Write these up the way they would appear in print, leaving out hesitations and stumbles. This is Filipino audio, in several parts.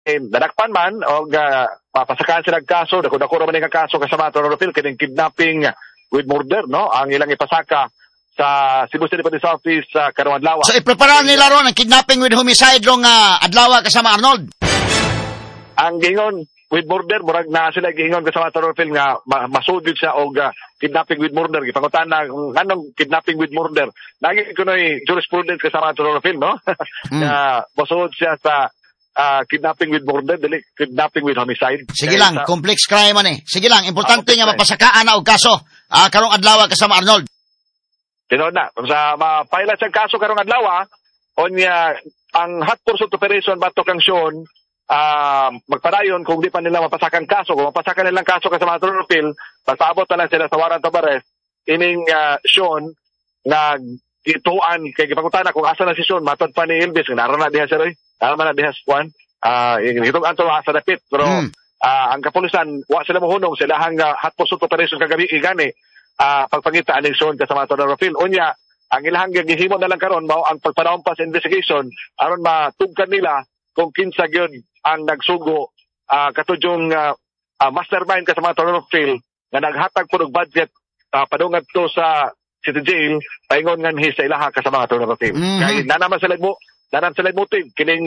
nadakpan man o papasakaan sila kaso, dako-dako naman yung kaso kasama ito Rodolfo, kining kidnapping with murder, no? Ang ilang ipasaka sa Cebu City Police Office sa karong adlaw. So iprepara nila ron ang kidnapping with homicide rong adlaw kasama Arnold. Ang gingon with murder, murag na sila gingon kasama ito Rodolfo nga masudid siya og kidnapping with murder. Gipangutan na kung anong kidnapping with murder. Naging ko na jurisprudence kasama ito Rodolfo, no? Na masud siya sa kidnapping with murder, dili kidnapping with homicide. Sige lang, complex crime man eh. Sige lang, importante nga mapasakaan na og kaso. Karong adlaw kasama Arnold. Tinood na, sa mapailan siyang kaso karong adlaw, onya ang hot pursuit operation batok kang Sean, magpadayon kung di pa nila mapasakan kaso. Kung mapasakan nilang kaso kasama Rodolfo, pagpaabot na lang sila sa warrant of arrest, ining Sean na ituan kay gipangutan kung asa na si Sean, matod pa ni Elvis, naroon na diha siya rin. Tama na diha Juan. Itong anto sa dapit, pero ang kapulisan wa sila mohunong sila hang hot pursuit operation kagabi igani pagpangita aning Sean kasama to Rodolfo. Unya ang ilahang gihimo na lang karon mao ang pagpanahon pa sa investigation aron matugkan nila kung kinsa gyud ang nagsugo katudyong mastermind kasama to Rodolfo nga naghatag pud og budget padungad to sa city jail paingon nganhi sa ilaha kasama to Rodolfo. Kay nanaman sila mo danan sila motive kining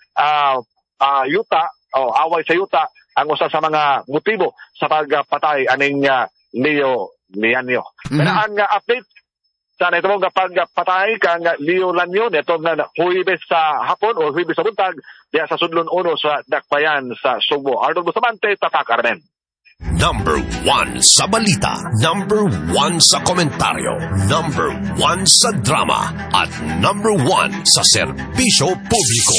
yuta o away sa yuta ang usa sa mga motibo sa pagpatay aning Leo Lanyo. Pero ang update sa itong pagpatay kang Leo Lanyo netong Huwebes sa hapon o Huwebes sa buntag diya sa Sudlon 1 sa Dakbayan sa Subo. Arnold Bustamante, Tatak Armen. Number 1 sa balita, number 1 sa komentaryo, number 1 sa drama, at number 1 sa serbisyo publiko.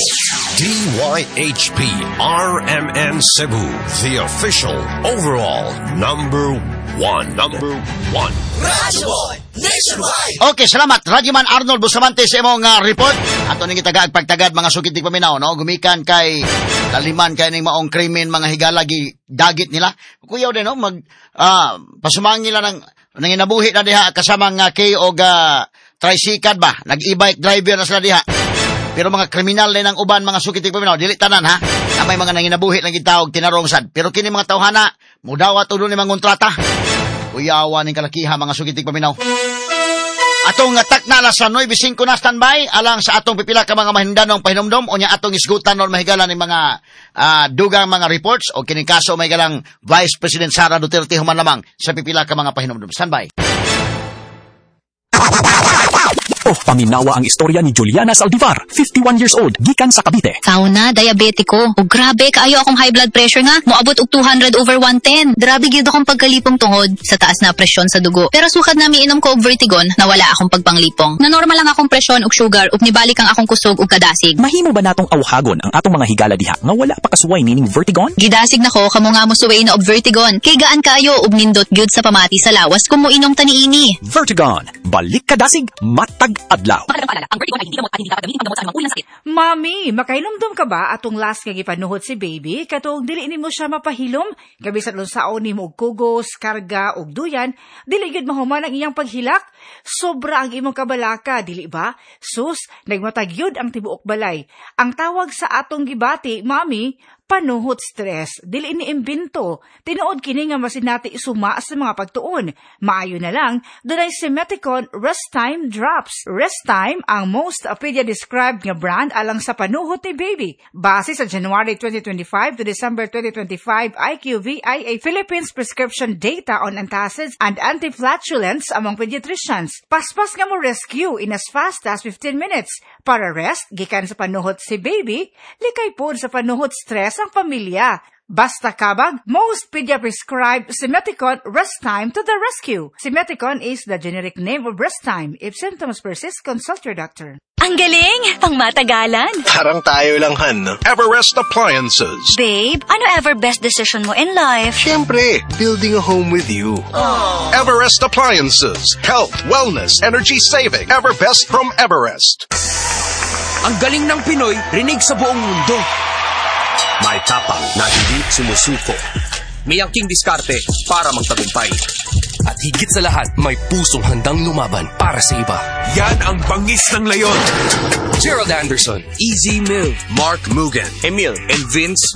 DYHP RMN Cebu, the official overall number 1. Radyo Boy Nationwide. Okay, salamat. Radyoman Arnold Bustamante sa imong report. Ato ning itagad pagtagad mga sukitig paminaw, no? Gumikan kay daliman kay ning maong krimen mga higalagi dagit nila. Kuyaw din, no? Pasumangin nila ng nanginabuhi na diha kasama nga kay og tricycle ba? Nag-e-bike driver na sila diha. Pero mga kriminal din ang uban mga sukitig paminaw, dili tanan ha. Na may mga nanginabuhi lang gitawag tinarong sad. Pero kini mga tawhana, mudawat ulo ni mga kontrata. Kuyawa ning kalakiha mga sukitig paminaw. Atong takna na sa 9:05 na standby alang sa atong pipila ka mga mahindanong pahinomdom o nya atong isgutan non mahigala ning mga dugang mga reports o kining kaso mahigalang Vice President Sara Duterte human lamang sa pipila ka mga pahinomdom. Standby. Paminawa ang istorya ni Juliana Saldivar, 51 years old, gikan sa Cavite. Sauna, diabetiko. O grabe, kaayo akong high blood pressure nga. Moabot og 200/110. Grabe gyud akong pagkalipong tungod sa taas na presyon sa dugo. Pero sukad na miinom ko og Vertigon, nawala akong pagpanglipong. Na normal lang akong presyon og sugar ug nibalik ang akong kusog ug kadasig. Mahimo ba natong awhagon ang atong mga higala diha nga wala pa kasuway nining Vertigon? Gidasig nako kamo nga mosuway na og Vertigon. Kay gaan kaayo ug nindot gyud sa pamati sa lawas kung moinom tani ini. Vertigon, balik kadasig, matag adlaw. Ang Vertigon ay hindi gamot at hindi dapat gamitin panggamot sa anumang uri ng sakit. Mami, makainomdom ka ba atong last nga gipanuhot si baby? Katong dili nimo siya mapahilom, gabi sa lunsaon nimo og kugos, karga og duyan, dili gyud mahuman ang iyang paghilak. Sobra ang imong kabalaka, dili ba? Sus, nagmatag gyud ang tibuok balay. Ang tawag sa atong gibati, Mami, panuhot stress. Dili ini imbento. Tinuod kini nga masinati isuma sa mga pagtuon. Maayo na lang, dunay Simeticon Rest Time Drops. Rest Time ang most pedia-described nga brand alang sa panuhot ni baby. Base sa January 2025 to December 2025 IQVIA Philippines prescription data on antacids and anti-flatulence among pediatricians. Paspas nga mo rescue in as fast as 15 minutes. Para rest, gikan sa panuhot si baby, likay po sa panuhot stress ang pamilya. Basta kabag, most pedia-prescribed Simeticon Rest Time to the rescue. Simeticon is the generic name of Rest Time. If symptoms persist, consult your doctor. Ang galing! Pangmatagalan! Parang tayo lang, Han. Everest Appliances. Babe, ano ever best decision mo in life? Siyempre, building a home with you. Everest Appliances. Health, wellness, energy saving. Everbest from Everest. Ang galing ng Pinoy, rinig sa buong mundo. May tapang na hindi sumusuko. May angking diskarte para magtagumpay. At higit sa lahat, may pusong handang lumaban para sa iba. Yan ang bangis ng leyon. Gerald Anderson, Easy Move, Mark Mugen, Emil, and Vince